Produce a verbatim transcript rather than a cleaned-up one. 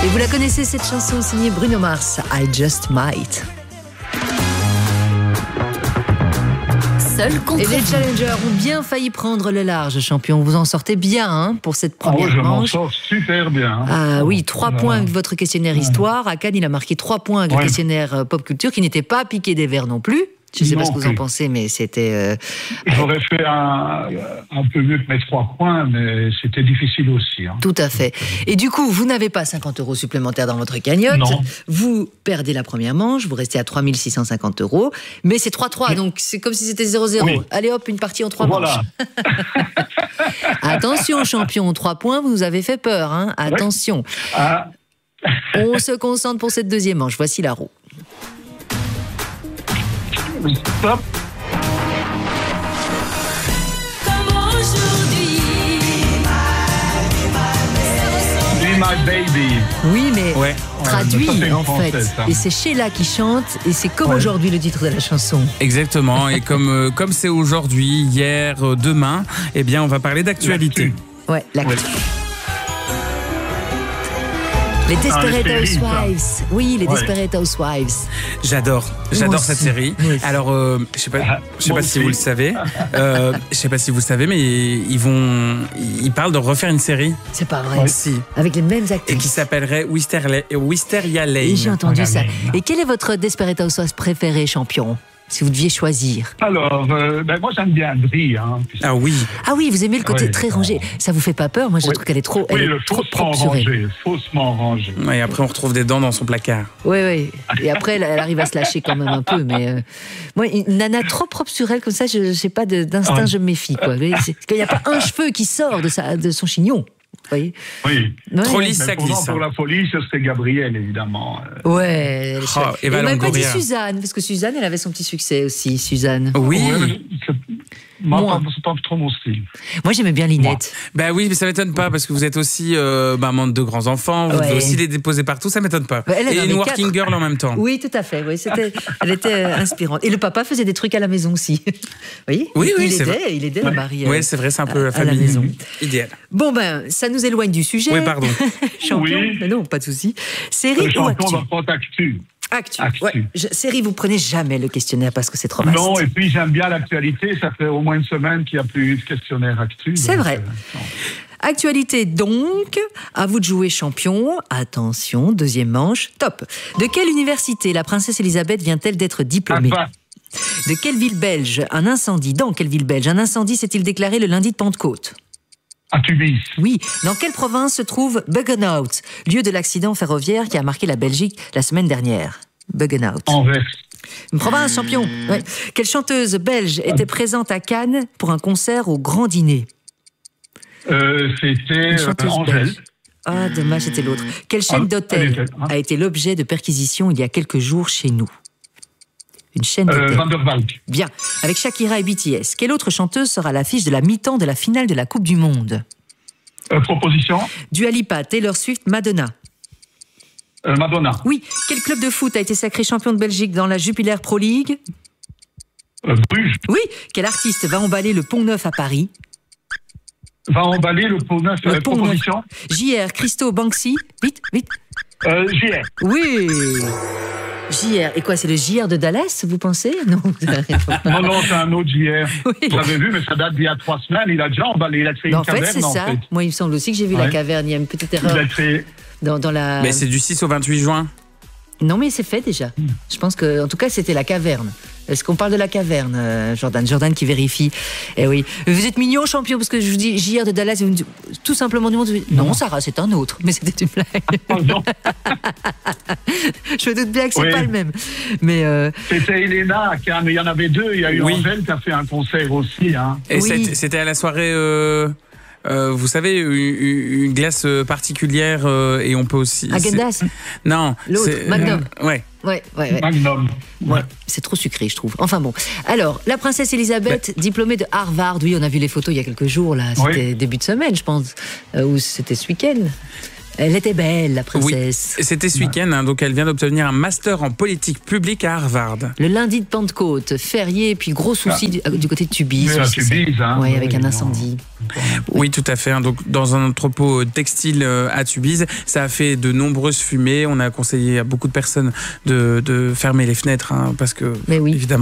Et vous la connaissez, cette chanson signée Bruno Mars, I Just Might. Seul contre Et les challengers ont bien failli prendre le large, champion. Vous en sortez bien hein, pour cette première oh, je manche. Je m'en sors super bien. Ah oui, trois voilà. points avec votre questionnaire ouais. histoire. Akan, il a marqué trois points avec ouais. le questionnaire pop culture, qui n'était pas piqué des verres non plus. Je ne sais non pas ce que vous en pensez, mais c'était... Euh... J'aurais fait un, un peu mieux que mes trois points, mais c'était difficile aussi. Hein. Tout à fait. Et du coup, vous n'avez pas cinquante euros supplémentaires dans votre cagnotte. Non. Vous perdez la première manche, vous restez à trois mille six cent cinquante euros. Mais c'est trois trois, donc c'est comme si c'était zéro zéro. Oui. Allez hop, une partie en trois voilà. manches. Attention, champion, trois points, vous nous avez fait peur. Hein. Attention. Oui. Ah. On se concentre pour cette deuxième manche. Voici la roue. Stop. Comme aujourd'hui. Be my baby. Oui, mais ouais. traduit ouais, en française, fait. Ça. Et c'est Sheila qui chante, et c'est comme ouais. aujourd'hui le titre de la chanson. Exactement. Et comme euh, comme c'est aujourd'hui, hier, euh, demain, eh bien, on va parler d'actualité. Ouais, l'actu. Ouais. Les Desperate ah, Housewives. Oui, les ouais. Desperate Housewives. J'adore, j'adore cette série. Oui. Alors, euh, je sais pas, je sais pas si vous le savez. Euh, je sais pas si vous le savez, mais ils vont, ils parlent de refaire une série. C'est pas vrai. Ouais. Si. Avec les mêmes actrices. Et qui s'appellerait Wisteria Lane. Et j'ai entendu ça. Et quel est votre Desperate Housewives préféré, champion? Si vous deviez choisir. Alors, euh, ben moi j'aime bien Brie. Hein, ah oui. Ah oui, vous aimez le côté oui, très rangé. Ça vous fait pas peur? Moi je oui. trouve qu'elle est trop. Oui, elle le est trop faussement rangé, faussement rangé. Et après on retrouve des dents dans son placard. Oui, oui. Et après elle, elle arrive à se lâcher quand même un peu, mais euh, moi une nana trop propre sur elle comme ça, je, je sais pas d'instinct, ah. je me méfie quoi. Parce qu'il n'y a pas un cheveu qui sort de sa, de son chignon. Voyez oui. Ouais. Trop lisse, ça glisse. Pour la folie, c'était Gabrielle, évidemment. Ouais. Oh, et on m'a pas dit Suzanne, parce que Suzanne, elle avait son petit succès aussi, Suzanne. Oui. Ouais, moi, c'est pas trop mon style. Moi, j'aimais bien Linette. Bah oui, mais ça m'étonne pas, parce que vous êtes aussi euh, maman de deux grands-enfants, vous ouais. devez aussi les déposer partout, ça m'étonne pas. Ouais, et une working girl en même temps. Oui, tout à fait. Oui, c'était, elle était euh, inspirante. Et le papa faisait des trucs à la maison aussi. Oui, oui, oui, il c'est aidait, vrai. Il aidait ouais. le mari. Oui, c'est vrai, c'est un peu à, la famille la maison. idéale. Bon, ben, ça nous éloigne du sujet. Oui, pardon. Champion, oui. mais non, pas de souci. Série le ou actu? Champion va prendre actu. Actu. actu. Ouais. Je, série, vous prenez jamais le questionnaire parce que c'est trop vaste. Non, et puis j'aime bien l'actualité. Ça fait au moins une semaine qu'il n'y a plus eu de questionnaire actu. C'est vrai. Euh, Actualité donc, à vous de jouer champion. Attention, deuxième manche, top. De quelle université la princesse Elisabeth vient-elle d'être diplômée? Enfin. De quelle ville belge un incendie, dans quelle ville belge un incendie s'est-il déclaré le lundi de Pentecôte? À Tunis. Oui. Dans quelle province se trouve Buggenhout, lieu de l'accident ferroviaire qui a marqué la Belgique la semaine dernière? Buggenhout. Anvers. Une province, champion. Ouais. Quelle chanteuse belge était présente à Cannes pour un concert au Grand Dîner? euh, C'était euh, Angèle. Ah, dommage, c'était l'autre. Quelle chaîne ah, d'hôtels hein. a été l'objet de perquisitions il y a quelques jours chez nous? Une chaîne d'hôtels. Euh, Van der Valk. Bien. Avec Shakira et B T S, quelle autre chanteuse sera à l'affiche de la mi-temps de la finale de la Coupe du Monde? euh, Proposition. Dua Lipa, Taylor Swift, Madonna. Euh, Madonna. Oui. Quel club de foot a été sacré champion de Belgique dans la Jupiler Pro League? euh, Bruges. Oui. Quel artiste va emballer le Pont Neuf à Paris? Va emballer le Pont Neuf. Le euh, Pont Proposition. Neuf. J R, Christo, Banksy. Vite, vite. Euh, J R. Oui. J R. Et quoi, c'est le J R de Dallas, vous pensez? Non, vous avez rien compris. Non, non, c'est un autre J R. Oui. Vous l'avez vu, mais ça date d'il y a trois semaines. Il a déjà emballé. Il a créé non, une en fait, caverne. c'est ça. En fait. Moi, il me semble aussi que j'ai vu ouais. la caverne. Il y a une petite erreur. Il a créé. Dans, dans la... Mais c'est du six au vingt-huit juin. Non, mais c'est fait déjà. Mm. Je pense que, en tout cas, c'était la caverne. Est-ce qu'on parle de la caverne, euh, Jordan? Jordan qui vérifie. Eh oui. Vous êtes mignon, champion, parce que je vous dis J R de Dallas, vous me dites, tout simplement du monde. Non, non, Sarah, c'est un autre. Mais c'était une blague. Oh, non. Je me doute bien que c'est oui. pas le même. Mais euh... c'était Elena, mais il y en avait deux. Il y a eu oui. Angèle qui a fait un concert aussi. Hein. Et oui. c'était à la soirée. Euh... Euh, vous savez, une, une glace particulière euh, et on peut aussi. Häagen-Dazs. Non. L'autre, Magnum. Euh, ouais. Ouais, ouais, ouais. Magnum. Ouais. C'est trop sucré, je trouve. Enfin bon. Alors, la princesse Elisabeth, ouais. diplômée de Harvard. Oui, on a vu les photos il y a quelques jours, là. C'était oui. début de semaine, je pense. Euh, ou c'était ce week-end. Elle était belle, la princesse. Oui, c'était ce week-end, hein, donc elle vient d'obtenir un master en politique publique à Harvard. Le lundi de Pentecôte, férié, puis gros souci ah. du, du côté de Tubize. Oui, à Tubize, hein. Oui, avec oui, un non. incendie. Oui, tout à fait. Hein, donc, dans un entrepôt textile à Tubize, ça a fait de nombreuses fumées. On a conseillé à beaucoup de personnes de, de fermer les fenêtres, hein, parce que, Mais oui. évidemment,